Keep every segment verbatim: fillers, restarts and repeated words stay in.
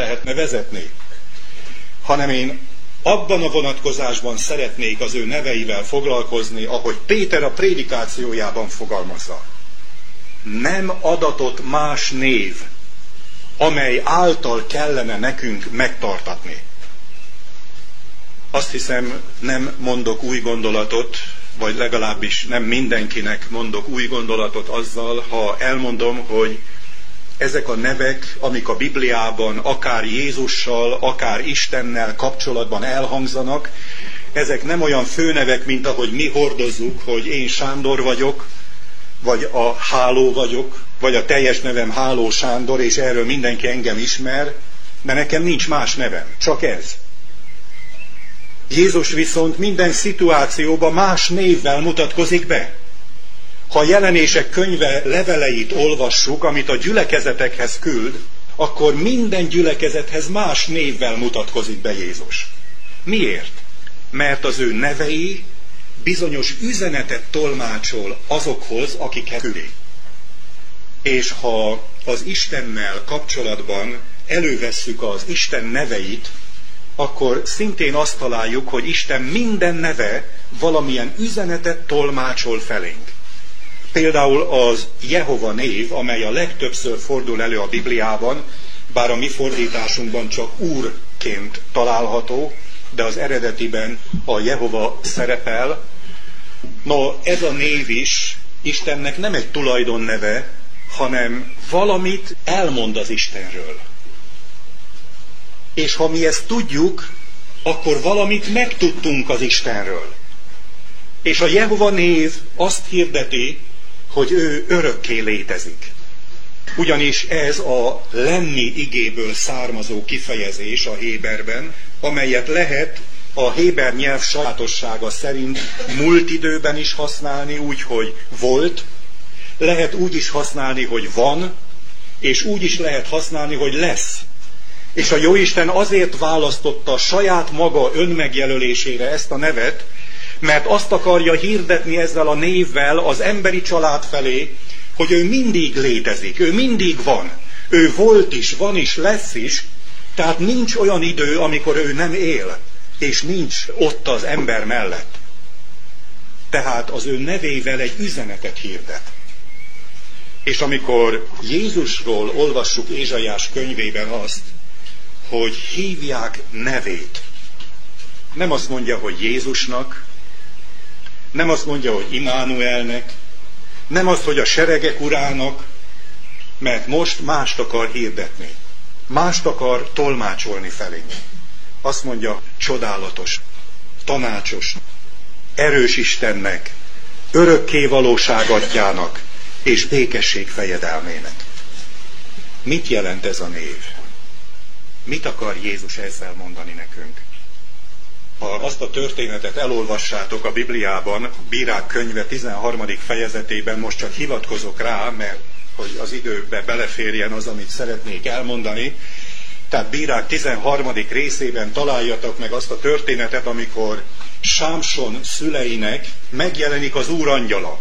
lehetne vezetni, hanem én abban a vonatkozásban szeretnék az ő neveivel foglalkozni, ahogy Péter a prédikációjában fogalmazza. Nem adatott más név, amely által kellene nekünk megtartatni. Azt hiszem, nem mondok új gondolatot, vagy legalábbis nem mindenkinek mondok új gondolatot azzal, ha elmondom, hogy ezek a nevek, amik a Bibliában akár Jézussal, akár Istennel kapcsolatban elhangzanak, ezek nem olyan főnevek, mint ahogy mi hordozzuk, hogy én Sándor vagyok, vagy a Háló vagyok, vagy a teljes nevem Háló Sándor, és erről mindenki engem ismer, de nekem nincs más nevem, csak ez. Jézus viszont minden szituációban más névvel mutatkozik be. Ha a Jelenések könyve leveleit olvassuk, amit a gyülekezetekhez küld, akkor minden gyülekezethez más névvel mutatkozik be Jézus. Miért? Mert az ő nevei bizonyos üzenetet tolmácsol azokhoz, akikhez küldi. És ha az Istennel kapcsolatban elővesszük az Isten neveit, akkor szintén azt találjuk, hogy Isten minden neve valamilyen üzenetet tolmácsol felénk. Például az Jehova név, amely a legtöbbször fordul elő a Bibliában, bár a mi fordításunkban csak Úrként található, de az eredetiben a Jehova szerepel. No, ez a név is Istennek nem egy tulajdonneve, hanem valamit elmond az Istenről. És ha mi ezt tudjuk, akkor valamit megtudtunk az Istenről. És a Jehova név azt hirdeti, hogy ő örökké létezik. Ugyanis ez a lenni igéből származó kifejezés a héberben, amelyet lehet a héber nyelv sajátossága szerint múlt időben is használni, úgy, hogy volt, lehet úgy is használni, hogy van, és úgy is lehet használni, hogy lesz. És a Jóisten azért választotta saját maga önmegjelölésére ezt a nevet, mert azt akarja hirdetni ezzel a névvel az emberi család felé, hogy ő mindig létezik, ő mindig van. Ő volt is, van is, lesz is, tehát nincs olyan idő, amikor ő nem él, és nincs ott az ember mellett. Tehát az ő nevével egy üzenetet hirdet. És amikor Jézusról olvassuk Ézsaiás könyvében azt, hogy hívják nevét, nem azt mondja, hogy Jézusnak, nem azt mondja, hogy Immanuelnek, nem azt, hogy a seregek urának, mert most mást akar hirdetni. Mást akar tolmácsolni felénk. Azt mondja, csodálatos, tanácsos, erős Istennek, örökké valóság atyának és békesség fejedelmének. Mit jelent ez a név? Mit akar Jézus ezzel mondani nekünk? Ha azt a történetet elolvassátok a Bibliában, Bírák könyve tizenharmadik fejezetében, most csak hivatkozok rá, mert hogy az időbe beleférjen az, amit szeretnék elmondani. Tehát Bírák tizenharmadik részében találjatok meg azt a történetet, amikor Sámson szüleinek megjelenik az Úr angyala.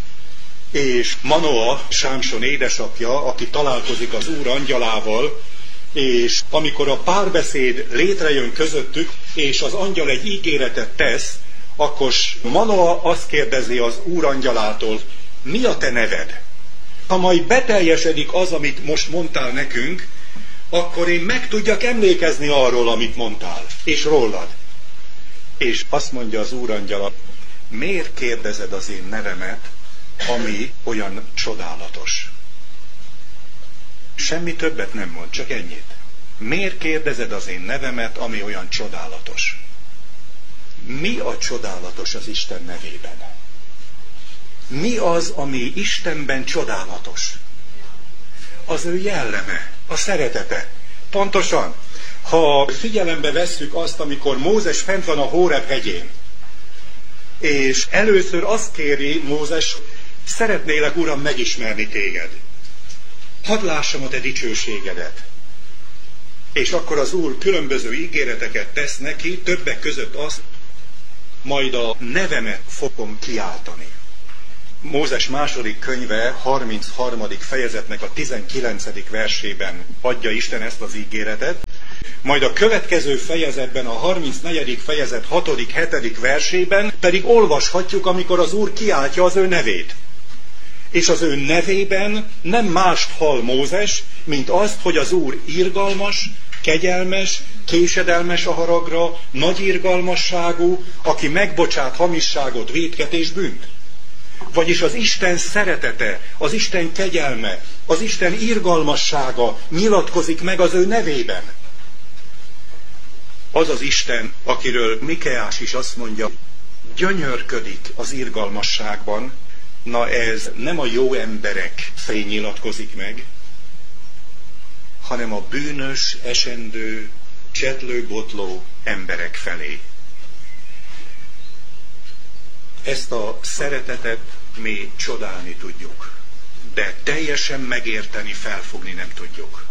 És Manoa, Sámson édesapja, aki találkozik az Úr angyalával, és amikor a párbeszéd létrejön közöttük, és az angyal egy ígéretet tesz, akkor Manoa azt kérdezi az Úr angyalától, mi a te neved? Ha majd beteljesedik az, amit most mondtál nekünk, akkor én meg tudjak emlékezni arról, amit mondtál, és rólad. És azt mondja az Úr angyala, miért kérdezed az én nevemet, ami olyan csodálatos? Semmi többet nem mond, csak ennyit. Miért kérdezed az én nevemet, ami olyan csodálatos? Mi a csodálatos az Isten nevében? Mi az, ami Istenben csodálatos? Az ő jelleme, a szeretete. Pontosan, ha figyelembe vesszük azt, amikor Mózes fent van a Hóreb hegyén, és először azt kéri Mózes, szeretnélek, Uram, megismerni téged. Hadd lássam a te dicsőségedet. És akkor az Úr különböző ígéreteket tesz neki, többek között azt, majd a nevemet fogom kiáltani. Mózes második könyve harmincharmadik fejezetnek a tizenkilencedik versében adja Isten ezt az ígéretet, Majd a következő fejezetben, a harmincnegyedik fejezet hatodik hetedik versében pedig olvashatjuk, amikor az Úr kiáltja az ő nevét. És az ő nevében nem mást hall Mózes, mint azt, hogy az Úr irgalmas, kegyelmes, késedelmes a haragra, nagy irgalmasságú, aki megbocsát hamisságot, vétket és bűnt. Vagyis az Isten szeretete, az Isten kegyelme, az Isten irgalmassága nyilatkozik meg az ő nevében. Az az Isten, akiről Mikeás is azt mondja, gyönyörködik az irgalmasságban, na ez nem a jó emberek felé nyilatkozik meg, hanem a bűnös, esendő, csetlő-botló emberek felé. Ezt a szeretetet mi csodálni tudjuk, de teljesen megérteni, felfogni nem tudjuk.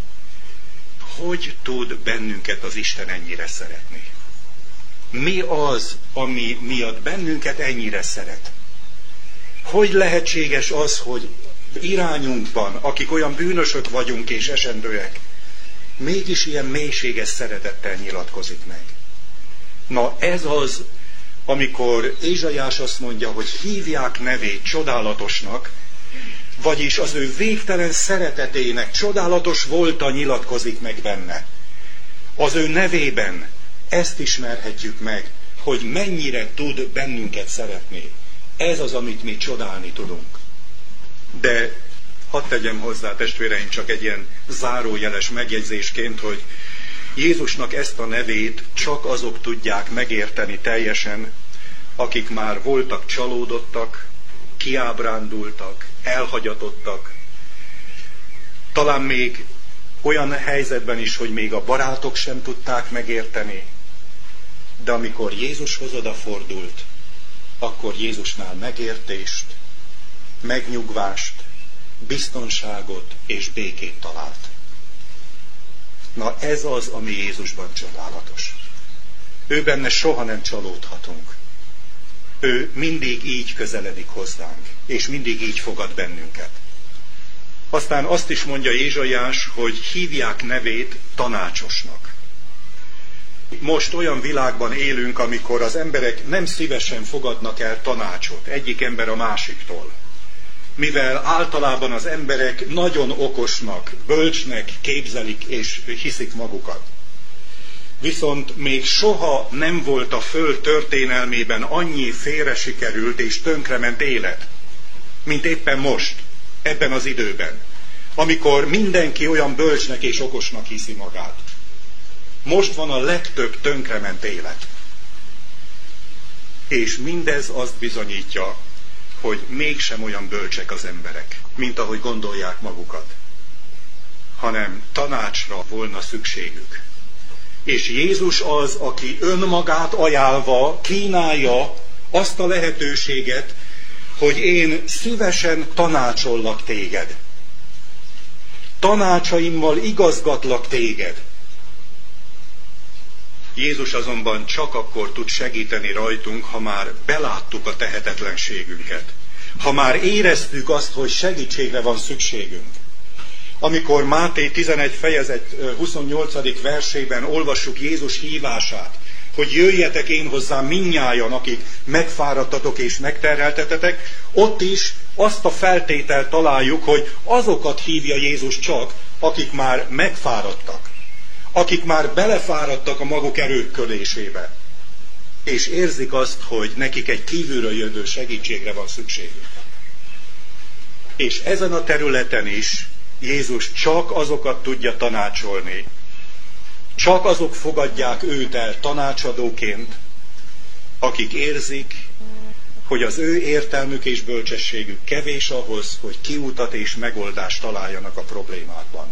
Hogy tud bennünket az Isten ennyire szeretni? Mi az, ami miatt bennünket ennyire szeret? Hogy lehetséges az, hogy irányunkban, akik olyan bűnösök vagyunk és esendőek, mégis ilyen mélységes szeretettel nyilatkozik meg? Na ez az, amikor Ézsaiás azt mondja, hogy hívják nevét csodálatosnak, vagyis az ő végtelen szeretetének csodálatos volta nyilatkozik meg benne. Az ő nevében ezt ismerhetjük meg, hogy mennyire tud bennünket szeretni. Ez az, amit mi csodálni tudunk. De hadd tegyem hozzá, testvéreim, csak egy ilyen zárójeles megjegyzésként, hogy Jézusnak ezt a nevét csak azok tudják megérteni teljesen, akik már voltak csalódottak, kiábrándultak, elhagyatottak. Talán még olyan helyzetben is, hogy még a barátok sem tudták megérteni, de amikor Jézushoz odafordult, akkor Jézusnál megértést, megnyugvást, biztonságot és békét talált. Na ez az, ami Jézusban csodálatos. Ő benne soha nem csalódhatunk. Ő mindig így közeledik hozzánk, és mindig így fogad bennünket. Aztán azt is mondja Ézsaiás, hogy hívják nevét tanácsosnak. Most olyan világban élünk, amikor az emberek nem szívesen fogadnak el tanácsot egyik ember a másiktól. Mivel általában az emberek nagyon okosnak, bölcsnek képzelik és hiszik magukat. Viszont még soha nem volt a föld történelmében annyi félre sikerült és tönkrement élet, mint éppen most, ebben az időben, amikor mindenki olyan bölcsnek és okosnak hiszi magát. Most van a legtöbb tönkrement élet. És mindez azt bizonyítja, hogy mégsem olyan bölcsek az emberek, mint ahogy gondolják magukat, hanem tanácsra volna szükségük. És Jézus az, aki önmagát ajánlva kínálja azt a lehetőséget, hogy én szívesen tanácsollak téged. Tanácsaimmal igazgatlak téged. Jézus azonban csak akkor tud segíteni rajtunk, ha már beláttuk a tehetetlenségünket. Ha már éreztük azt, hogy segítségre van szükségünk. Amikor Máté tizenegy fejezet huszonnyolcadik versében olvassuk Jézus hívását, hogy jöjjetek én hozzám mindnyájan, akik megfáradtatok és megterheltetetek, ott is azt a feltételt találjuk, hogy azokat hívja Jézus csak, akik már megfáradtak, akik már belefáradtak a maguk erőködésébe, és érzik azt, hogy nekik egy kívülről jövő segítségre van szükségük. És ezen a területen is Jézus csak azokat tudja tanácsolni, csak azok fogadják őt el tanácsadóként, akik érzik, hogy az ő értelmük és bölcsességük kevés ahhoz, hogy kiutat és megoldást találjanak a problémákban.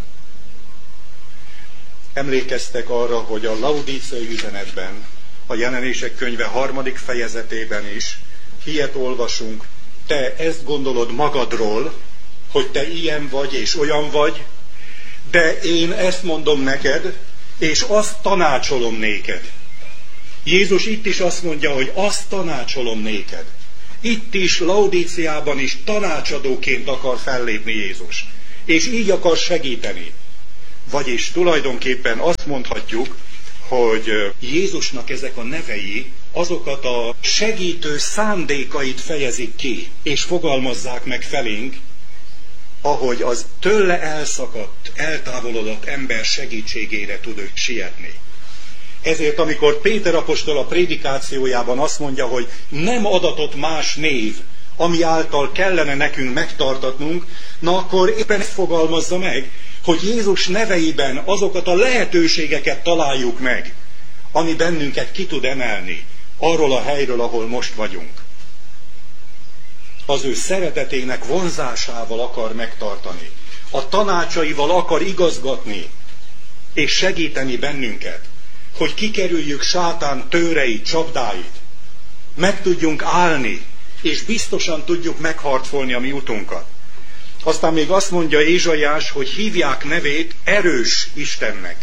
Emlékeztek arra, hogy a laudíciai üzenetben, a Jelenések könyve harmadik fejezetében is ilyet olvasunk, te ezt gondolod magadról, hogy te ilyen vagy és olyan vagy, de én ezt mondom neked, és azt tanácsolom néked. Jézus itt is azt mondja, hogy azt tanácsolom néked. Itt is, Laudíciában is tanácsadóként akar fellépni Jézus. És így akar segíteni. Vagyis tulajdonképpen azt mondhatjuk, hogy Jézusnak ezek a nevei azokat a segítő szándékait fejezik ki, és fogalmazzák meg felénk, ahogy az tőle elszakadt, eltávolodott ember segítségére tud ő sietni. Ezért, amikor Péter apostol a prédikációjában azt mondja, hogy nem adatott más név, ami által kellene nekünk megtartatnunk, na akkor éppen ezt fogalmazza meg, hogy Jézus neveiben azokat a lehetőségeket találjuk meg, ami bennünket ki tud emelni arról a helyről, ahol most vagyunk. Az ő szeretetének vonzásával akar megtartani, a tanácsaival akar igazgatni és segíteni bennünket, hogy kikerüljük sátán tőreit, csapdáit, meg tudjunk állni, és biztosan tudjuk megharcolni a mi utunkat. Aztán még azt mondja Ézsaiás, hogy hívják nevét erős Istennek.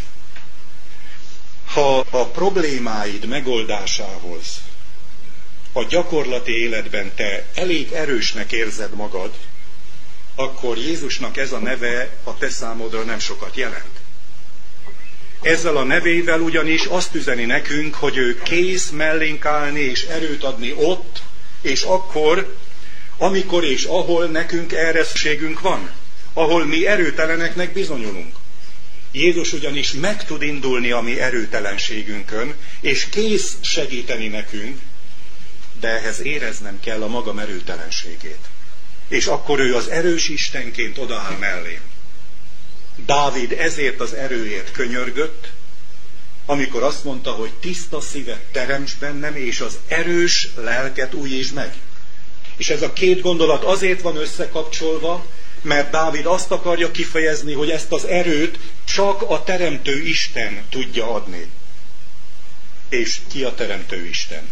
Ha a problémáid megoldásához a gyakorlati életben te elég erősnek érzed magad, akkor Jézusnak ez a neve a te számodra nem sokat jelent. Ezzel a nevével ugyanis azt üzeni nekünk, hogy ő kész mellénk állni és erőt adni ott, és akkor, amikor és ahol nekünk erre szükségünk van, ahol mi erőteleneknek bizonyulunk. Jézus ugyanis meg tud indulni a mi erőtelenségünkön, és kész segíteni nekünk, de ehhez éreznem kell a magam erőtelenségét. És akkor ő az erős Istenként odaáll mellém. Dávid ezért az erőért könyörgött, amikor azt mondta, hogy tiszta szívet teremts bennem, és az erős lelket újítsd meg. És ez a két gondolat azért van összekapcsolva, mert Dávid azt akarja kifejezni, hogy ezt az erőt csak a teremtő Isten tudja adni. És ki a teremtő Isten?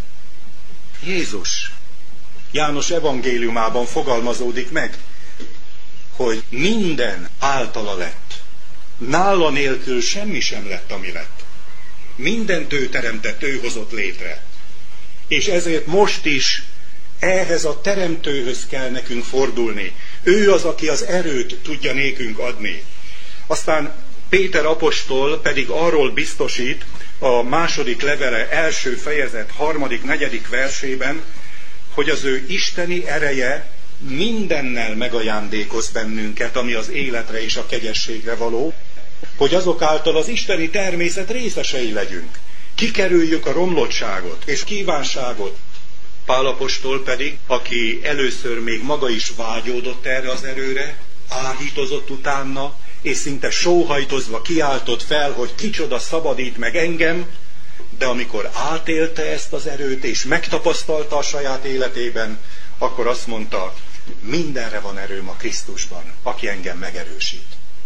Jézus. János evangéliumában fogalmazódik meg, hogy minden általa lett. Nála nélkül semmi sem lett, ami lett. Mindent ő teremtett, ő hozott létre. És ezért most is ehhez a teremtőhöz kell nekünk fordulni. Ő az, aki az erőt tudja nékünk adni. Aztán Péter apostol pedig arról biztosít a második levele első fejezet harmadik, negyedik versében, hogy az ő isteni ereje mindennel megajándékoz bennünket, ami az életre és a kegyességre való, hogy azok által az isteni természet részesei legyünk. Kikerüljük a romlottságot és kívánságot. Pál apostol pedig, aki először még maga is vágyódott erre az erőre, áhítozott utána, és szinte sóhajtozva kiáltott fel, hogy kicsoda szabadít meg engem, de amikor átélte ezt az erőt, és megtapasztalta a saját életében, akkor azt mondta, mindenre van erőm a Krisztusban, aki engem megerősít.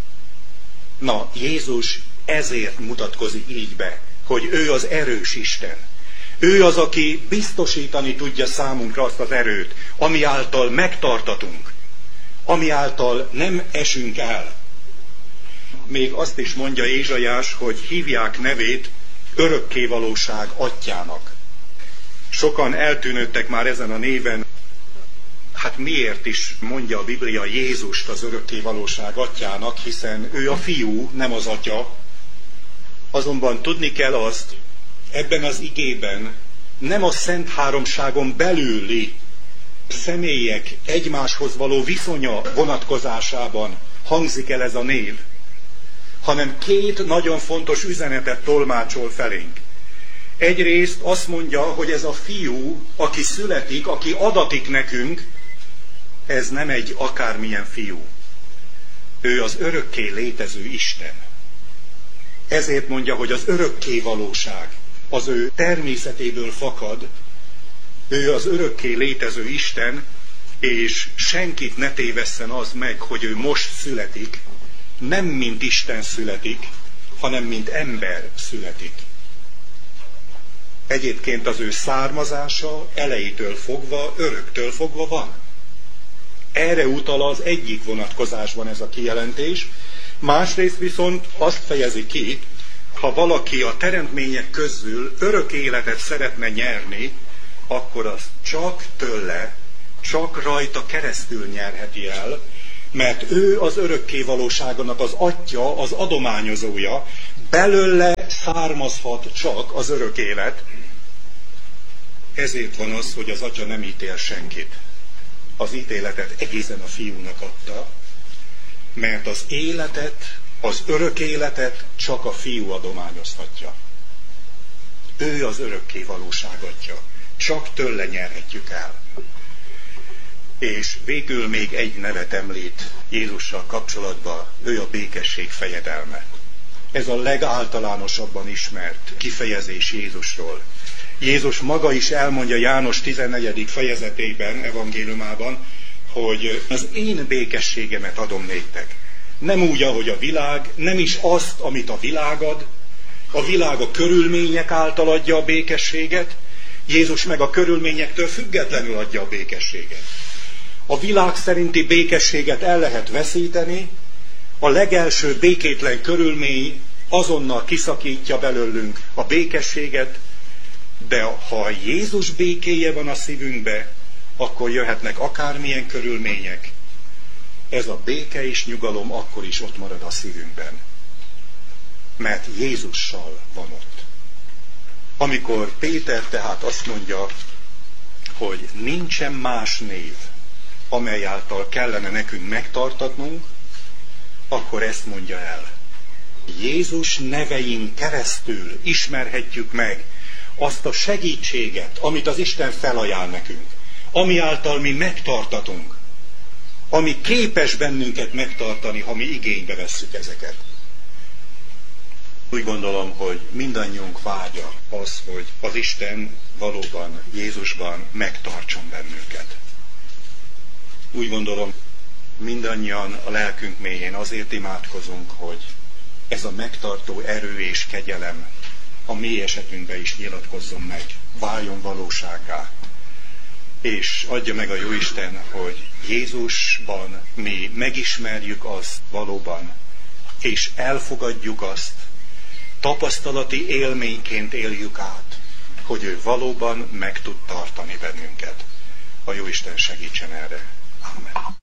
Na, Jézus ezért mutatkozik így be, hogy ő az erős Isten. Ő az, aki biztosítani tudja számunkra azt az erőt, ami által megtartatunk, ami által nem esünk el. Még azt is mondja Ézsaiás, hogy hívják nevét örökkévalóság atyának. Sokan eltűnődtek már ezen a néven. Hát miért is mondja a Biblia Jézust az örökkévalóság atyának, hiszen ő a fiú, nem az atya. Azonban tudni kell azt, ebben az igében nem a Szent Háromságon belüli személyek egymáshoz való viszonya vonatkozásában hangzik el ez a név, hanem két nagyon fontos üzenetet tolmácsol felénk. Egyrészt azt mondja, hogy ez a fiú, aki születik, aki adatik nekünk, ez nem egy akármilyen fiú. Ő az örökké létező Isten. Ezért mondja, hogy az örökké valóság az ő természetéből fakad, ő az örökké létező Isten, és senkit ne tévesszen az meg, hogy ő most születik, nem mint Isten születik, hanem mint ember születik. Egyébként az ő származása elejétől fogva, öröktől fogva van. Erre utal az egyik vonatkozásban ez a kijelentés, másrészt viszont azt fejezi ki, ha valaki a teremtmények közül örök életet szeretne nyerni, akkor az csak tőle, csak rajta keresztül nyerheti el, Mert ő az örökkévalóságonak az atya, az adományozója, belőle származhat csak az örök élet. Ezért van az, hogy az atya nem ítél senkit. Az ítéletet egészen a fiúnak adta, mert az életet, az örök életet csak a fiú adományozhatja. Ő az örökkévalóság atya. Csak tőle nyerhetjük el. És végül még egy nevet említ Jézussal kapcsolatban, ő a békesség fejedelme. Ez a legáltalánosabban ismert kifejezés Jézusról. Jézus maga is elmondja János tizennegyedik fejezetében, evangéliumában, hogy az én békességemet adom néktek. Nem úgy, ahogy a világ, nem is azt, amit a világ ad. A világ a körülmények által adja a békességet, Jézus meg a körülményektől függetlenül adja a békességet. A világ szerinti békességet el lehet veszíteni, a legelső békétlen körülmény azonnal kiszakítja belőlünk a békességet, de ha Jézus békéje van a szívünkbe, akkor jöhetnek akármilyen körülmények. Ez a béke és nyugalom akkor is ott marad a szívünkben. Mert Jézussal van ott. Amikor Péter tehát azt mondja, hogy nincsen más név, amely által kellene nekünk megtartatnunk, akkor ezt mondja el. Jézus nevein keresztül ismerhetjük meg azt a segítséget, amit az Isten felajánl nekünk, ami által mi megtartatunk, ami képes bennünket megtartani, ha mi igénybe vesszük ezeket. Úgy gondolom, hogy mindannyiunk vágya az, hogy az Isten valóban Jézusban megtartson bennünket. Úgy gondolom, mindannyian a lelkünk mélyén azért imádkozunk, hogy ez a megtartó erő és kegyelem a mi esetünkben is nyilatkozzon meg, váljon valósággá. És adja meg a Jóisten, hogy Jézusban mi megismerjük azt valóban, és elfogadjuk azt, tapasztalati élményként éljük át, hogy ő valóban meg tud tartani bennünket. A Jóisten segítsen erre. Amen.